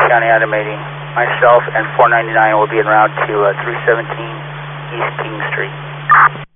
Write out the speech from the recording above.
County Automating. Myself and 499 will be en route to 317 East King Street.